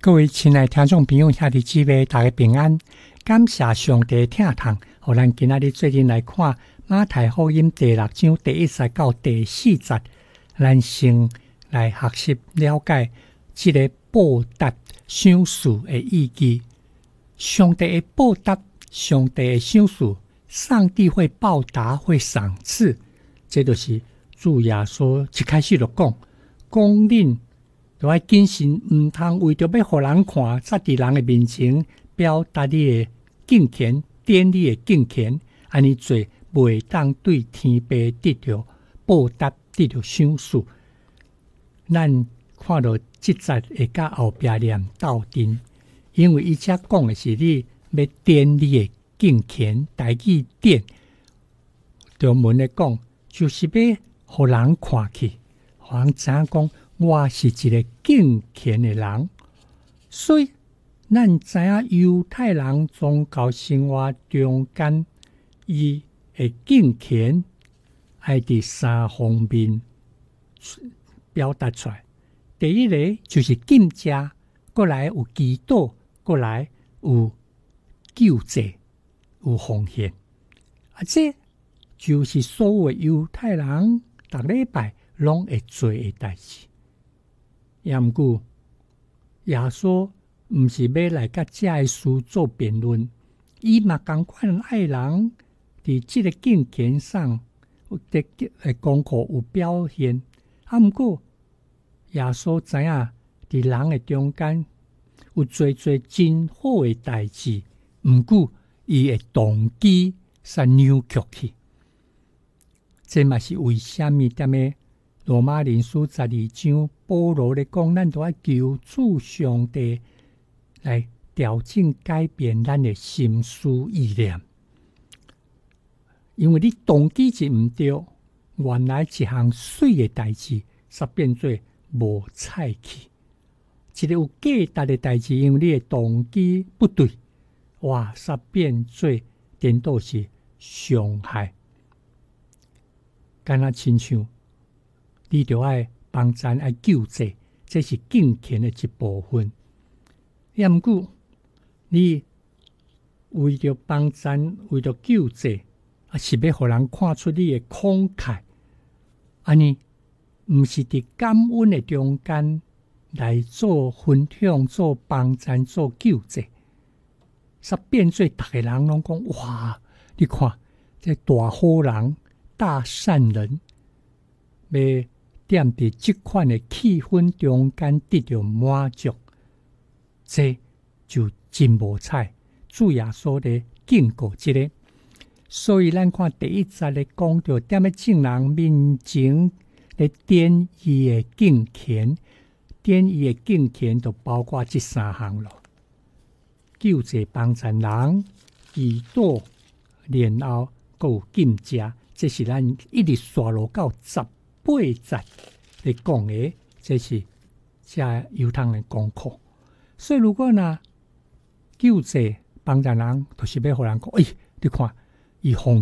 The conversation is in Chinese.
各位亲爱听众朋友、兄弟姊妹，大家平安！感谢上帝疼痛，互咱今仔日最近来看马太福音第6章第1节到第4节，咱先来学习了解这个报答赏赐的意义。上帝的报答，上帝的赏赐，上帝会报答，会赏赐。这就是主耶稣一开始就讲恁就要谨慎，唔通为着要互人看，才伫人的面前表达你的敬虔，典你的敬虔，安尼做袂当对天父得到报答，得到赏赐。咱看到这节会甲后壁念斗阵，因为伊遮讲的是你要典你的敬虔，台语典，中文来讲就是要互人看去，互人知影讲我是一个敬虔的人。所以咱知影犹太人宗教生活中间，伊的敬虔爱伫3方面表达出来。第一个就是敬虔，过来有祈祷，过来有救济，有奉献。这就是所有犹太人逐礼拜拢会做的代志。也毋过，耶稣毋是要来甲这个事做辩论，伊嘛同款爱人伫即个敬虔上有的功课有表现。毋过，耶稣知影伫人的中间有做真好的代志，毋过伊的动机煞扭曲去。这嘛是为虾米踮咧罗马人书12章，保罗咧讲，咱都要求主上帝来调整改变咱的心思意念，因为你动机是毋对，原来一项水的代志，煞变做无彩气。一个有价值的代志，因为你的动机不对，哇，煞变做颠倒是伤害。敢若亲像你就要帮咱爱救济，这是敬虔的一部分。也毋过，你为着帮咱，为着救济，是要互人看出你的慷慨，安尼毋是伫感恩的中间来做分享、做帮咱、做救济，煞变做逐个人拢讲哇！你看这大好人、大善人，要踮伫即款的气氛中间得到满足，这就真无彩。主耶稣咧警告这个，所以咱看第1节咧讲到，踮咧众人面前咧典伊的敬虔，典伊的敬虔就包括这3项咯：救济帮助人、祈祷，然后还有敬虔。这是咱一直刷落到18节来讲的，这是这犹太人功课。所以如果呢救济帮助人，就是要互人讲，你看伊奉